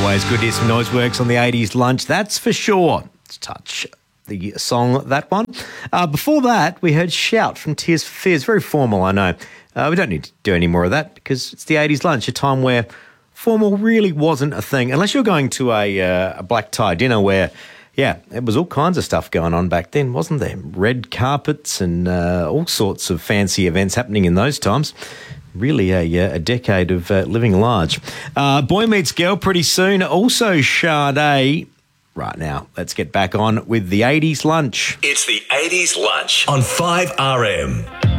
Always good to hear some Noiseworks on the 80s lunch, that's for sure. Let's touch the song, that one. Before that, we heard Shout from Tears for Fears. Very formal, I know. We don't need to do any more of that because it's the 80s lunch, a time where formal really wasn't a thing. Unless you're going to a black tie dinner where, yeah, it was all kinds of stuff going on back then, wasn't there? Red carpets and all sorts of fancy events happening in those times. Really a decade of living large. Boy Meets Girl pretty soon. Also Sade. Right now, let's get back on with the 80s lunch. It's the 80s lunch on 5RM.